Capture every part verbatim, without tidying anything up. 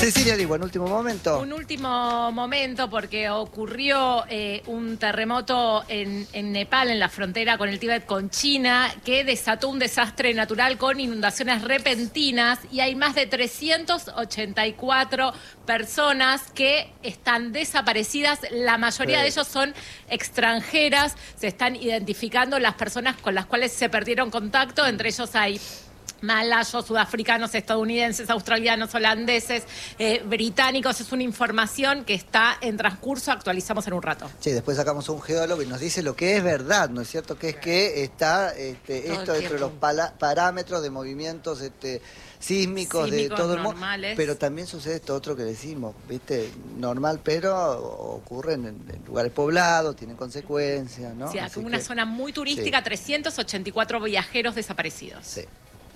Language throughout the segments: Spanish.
Cecilia Ligua, en último momento. Un último momento porque ocurrió eh, un terremoto en, en Nepal, en la frontera con el Tíbet, con China, que desató un desastre natural con inundaciones repentinas y hay más de trescientas ochenta y cuatro personas que están desaparecidas. La mayoría sí. de ellos son extranjeras. Se están identificando las personas con las cuales se perdieron contacto. Entre ellos hay malayos, sudafricanos, estadounidenses, australianos, holandeses, eh, británicos. Es una información que está en transcurso, actualizamos en un rato. Sí, después sacamos a un geólogo y nos dice lo que es verdad, ¿no es cierto? Que es que está este, esto dentro de los parámetros de movimientos este, sísmicos, sísmicos de todo el mundo. Pero también sucede esto otro que decimos, ¿viste? Normal, pero ocurre en, en lugares poblados, tienen consecuencias, ¿no? Sí, es una que, zona muy turística, sí. trescientos ochenta y cuatro viajeros desaparecidos. Sí.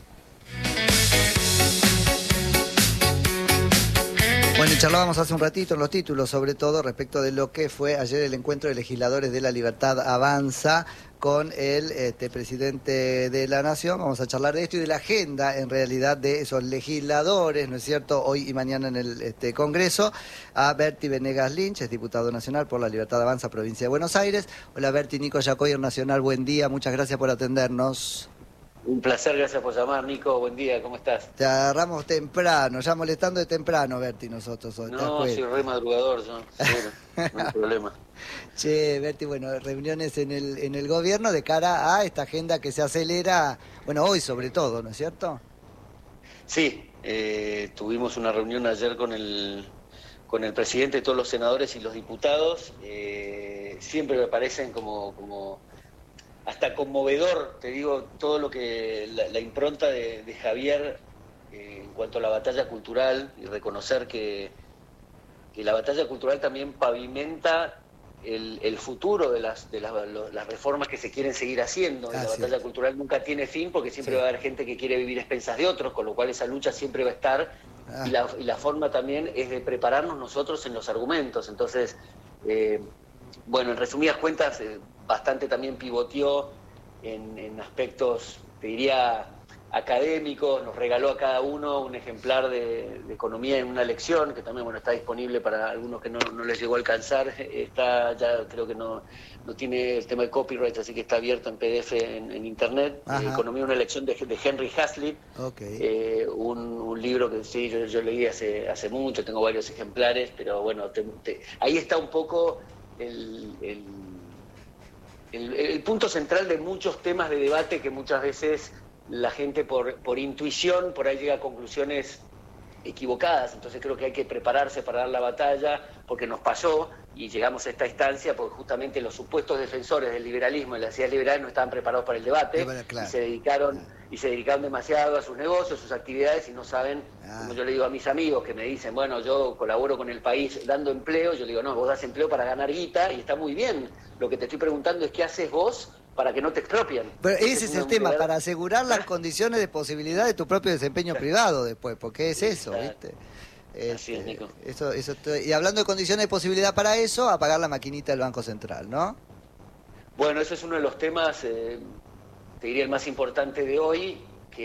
Bueno, y charlábamos hace un ratito en los títulos, sobre todo respecto de lo que fue ayer el encuentro de legisladores de La Libertad Avanza con el este, presidente de la Nación. Vamos a charlar de esto y de la agenda, en realidad, de esos legisladores, ¿no es cierto?, hoy y mañana en el este, Congreso. A Berti Venegas Lynch, es diputado nacional por La Libertad Avanza, provincia de Buenos Aires. Hola Berti, Nico Yacoyer, Nacional, buen día, muchas gracias por atendernos. Un placer, gracias por llamar, Nico. Buen día, ¿cómo estás? Te agarramos temprano, ya molestando de temprano, Berti, nosotros hoy. No, soy re madrugador, yo, seguro, no hay problema. Che, Berti, bueno, reuniones en el en el gobierno de cara a esta agenda que se acelera, bueno, hoy sobre todo, ¿no es cierto? Sí, eh, tuvimos una reunión ayer con el con el presidente, todos los senadores y los diputados. Eh, siempre me parecen como... como hasta conmovedor, te digo, todo lo que la, la impronta de, de Javier eh, en cuanto a la batalla cultural, y reconocer que, que la batalla cultural también pavimenta el, el futuro de, las, de las, lo, las reformas que se quieren seguir haciendo. Ah, la batalla sí. cultural nunca tiene fin porque siempre sí. va a haber gente que quiere vivir a expensas de otros, con lo cual esa lucha siempre va a estar. Ah. Y, la, y la forma también es de prepararnos nosotros en los argumentos. Entonces, eh, bueno, en resumidas cuentas, eh, bastante también pivoteó en, en aspectos, te diría, académicos. Nos regaló a cada uno un ejemplar de, de economía en una lección, que también bueno está disponible para algunos que no, no les llegó a alcanzar. Está ya, creo que no, no tiene el tema de copyright, así que está abierto en P D F en, en internet. Eh, economía, una lección de, de Henry Hazlitt, okay. eh, un, un libro que sí, yo, yo leí hace, hace mucho, tengo varios ejemplares, pero bueno, te, te, ahí está un poco el... el El, el punto central de muchos temas de debate que muchas veces la gente por, por intuición por ahí llega a conclusiones equivocadas. Entonces creo que hay que prepararse para dar la batalla, porque nos pasó y llegamos a esta instancia porque justamente los supuestos defensores del liberalismo y las ideas liberales no estaban preparados para el debate. Bueno, claro, y se dedicaron claro. y se dedicaron demasiado a sus negocios, sus actividades, y no saben, ah. como yo le digo a mis amigos que me dicen, bueno, yo colaboro con el país dando empleo. Yo le digo, no, vos das empleo para ganar guita y está muy bien. Lo que te estoy preguntando es qué haces vos para que no te expropian. Pero ese es el tema, para asegurar las condiciones de posibilidad de tu propio desempeño privado después, porque es eso, ¿viste? Este, Así es, Nico. Eso, eso, y hablando de condiciones de posibilidad para eso, apagar la maquinita del Banco Central, ¿no? Bueno, ese es uno de los temas, eh, te diría el más importante de hoy,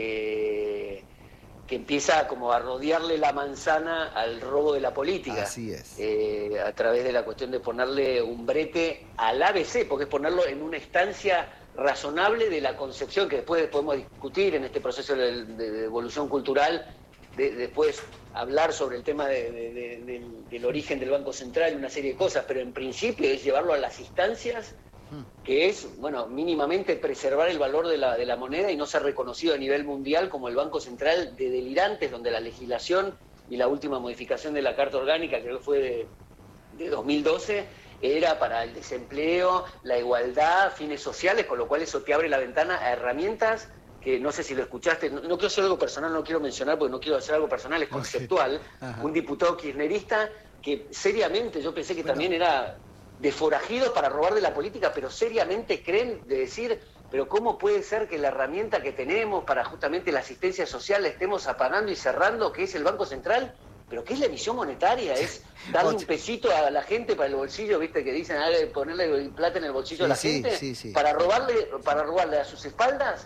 que, que empieza como a rodearle la manzana al robo de la política. Así es. Eh, a través de la cuestión de ponerle un brete al A B C, porque es ponerlo en una instancia razonable de la concepción, que después podemos discutir en este proceso de, de, de evolución cultural, de, de después hablar sobre el tema de, de, de, de, del origen del Banco Central y una serie de cosas, pero en principio es llevarlo a las instancias que es, bueno, mínimamente preservar el valor de la, de la moneda y no ser reconocido a nivel mundial como el Banco Central de delirantes, donde la legislación y la última modificación de la Carta Orgánica, creo que fue de, de dos mil doce, era para el desempleo, la igualdad, fines sociales, con lo cual eso te abre la ventana a herramientas que no sé si lo escuchaste, no, no quiero hacer algo personal, no quiero mencionar porque no quiero hacer algo personal, es conceptual. Okay. Un diputado kirchnerista que seriamente, yo pensé que bueno. también era de forajidos para robar de la política, pero seriamente creen de decir, pero ¿cómo puede ser que la herramienta que tenemos para justamente la asistencia social la estemos apagando y cerrando, que es el Banco Central? ¿Pero qué es la emisión monetaria? ¿Es darle un pesito a la gente para el bolsillo, viste, que dicen, ponerle plata en el bolsillo sí, a la gente? Sí, sí, sí. ¿Para robarle, para robarle a sus espaldas?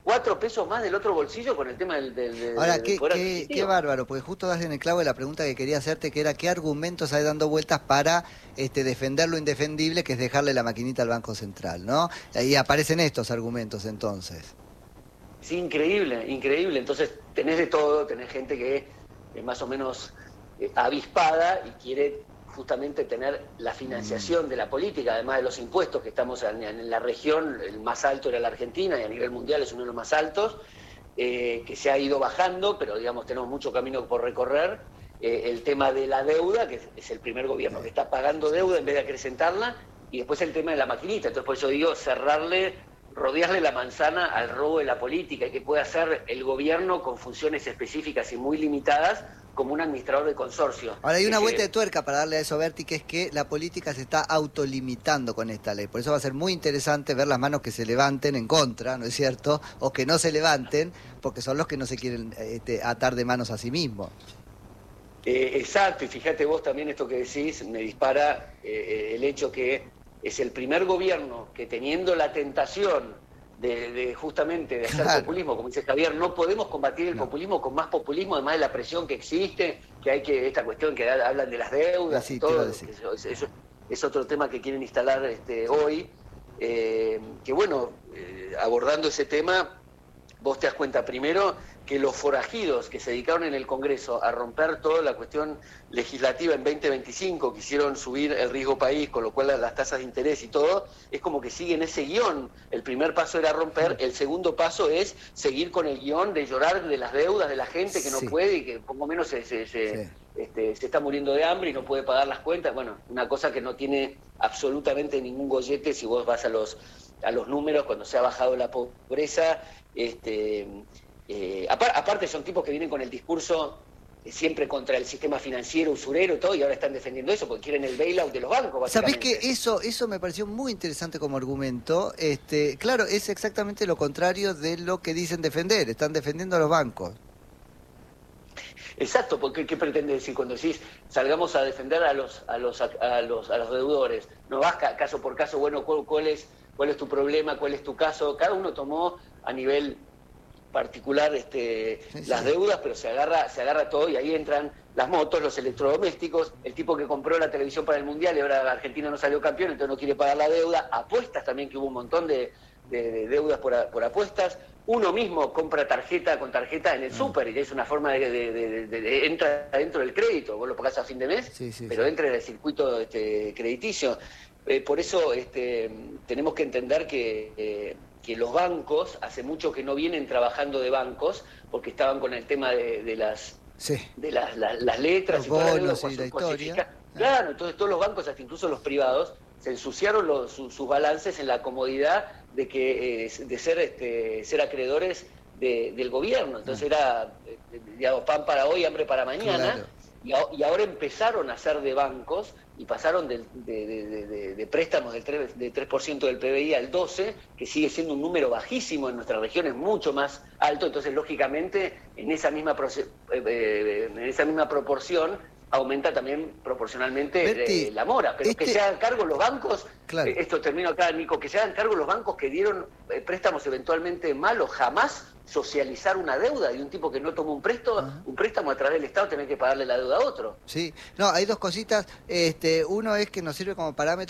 cuatro pesos más del otro bolsillo con el tema del, del, del Ahora, del qué, poder qué, adquisitivo. qué bárbaro, porque justo das en el clavo de la pregunta que quería hacerte, que era qué argumentos hay dando vueltas para este, defender lo indefendible, que es dejarle la maquinita al Banco Central, ¿no? Y aparecen estos argumentos entonces. Sí, increíble, increíble. Entonces tenés de todo, tenés gente que es más o menos eh, avispada y quiere justamente tener la financiación de la política, además de los impuestos que estamos en, en la región, el más alto era la Argentina y a nivel mundial es uno de los más altos, eh, que se ha ido bajando, pero digamos tenemos mucho camino por recorrer. Eh, el tema de la deuda, que es, es el primer gobierno que está pagando deuda en vez de acrecentarla, y después el tema de la maquinita. Entonces por eso digo, cerrarle, rodearle la manzana al robo de la política, y que puede hacer el gobierno con funciones específicas y muy limitadas, como un administrador de consorcio. Ahora hay una que vuelta se... de tuerca para darle a eso, Berti, que es que la política se está autolimitando con esta ley. Por eso va a ser muy interesante ver las manos que se levanten en contra, ¿no es cierto? O que no se levanten, porque son los que no se quieren este, atar de manos a sí mismos. Eh, exacto, y fíjate vos también esto que decís, me dispara eh, el hecho que es el primer gobierno que, teniendo la tentación de, de justamente de hacer claro. populismo, como dice Javier, no podemos combatir el no. populismo con más populismo, además de la presión que existe, que hay que, esta cuestión que hablan de las deudas sí, y todo, decir. que eso, eso es otro tema que quieren instalar este, hoy, eh, que bueno, eh, abordando ese tema, vos te das cuenta primero que los forajidos que se dedicaron en el Congreso a romper toda la cuestión legislativa en veinte veinticinco, quisieron subir el riesgo país, con lo cual las tasas de interés y todo, es como que siguen ese guión. El primer paso era romper, el segundo paso es seguir con el guión de llorar de las deudas de la gente que no sí. puede y que poco menos se, se, se, sí. este, se está muriendo de hambre y no puede pagar las cuentas. Bueno, una cosa que no tiene absolutamente ningún gollete si vos vas a los, a los números, cuando se ha bajado la pobreza. Este, eh, apar, aparte son tipos que vienen con el discurso eh, siempre contra el sistema financiero, usurero y todo, y ahora están defendiendo eso porque quieren el bailout de los bancos, ¿Sabés básicamente. que eso, eso me pareció muy interesante como argumento? Este, claro, es exactamente lo contrario de lo que dicen defender, están defendiendo a los bancos. Exacto, porque ¿qué pretende decir cuando decís salgamos a defender a los a los a los a los deudores? No vas ca caso por caso, bueno, ¿cuál, cuál es cuál es tu problema, cuál es tu caso? Cada uno tomó a nivel particular este sí, las sí. deudas, pero se agarra se agarra todo y ahí entran las motos, los electrodomésticos, el tipo que compró la televisión para el Mundial y ahora Argentina no salió campeón, entonces no quiere pagar la deuda, apuestas también, que hubo un montón de, de, de deudas por, a, por apuestas. Uno mismo compra tarjeta con tarjeta en el súper y es una forma de, de, de, de, de entra dentro del crédito, vos lo pagás a fin de mes, sí, sí, pero sí. entra en el circuito este, crediticio. Eh, por eso este, tenemos que entender que, eh, que los bancos, hace mucho que no vienen trabajando de bancos, porque estaban con el tema de, de las sí. de las, las, las letras los y toda bonos la, y la historia. Claro, entonces todos los bancos, hasta incluso los privados, se ensuciaron los, sus, sus balances en la comodidad de que eh, de ser este, ser acreedores de, del gobierno. Entonces era, eh, digamos, pan para hoy, hambre para mañana. Claro. Y, a, y ahora empezaron a ser de bancos y pasaron de, de, de, de, de préstamos del tres, de tres por ciento del P B I al doce por ciento, que sigue siendo un número bajísimo, en nuestra región es mucho más alto. Entonces, lógicamente, en esa misma, eh, eh, en esa misma proporción aumenta también proporcionalmente Berti, eh, la mora, pero este... que se hagan cargo los bancos, claro. eh, esto termino acá, Nico, que se hagan cargo los bancos que dieron eh, préstamos eventualmente malos, jamás socializar una deuda de un tipo que no tomó un préstamo, uh-huh. un préstamo a través del Estado, tener que pagarle la deuda a otro. Sí, no, hay dos cositas, este, uno es que nos sirve como parámetro